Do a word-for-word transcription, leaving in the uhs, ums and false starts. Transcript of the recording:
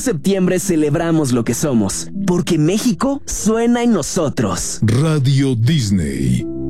septiembre celebramos lo que somos, porque México suena en nosotros. Radio Disney.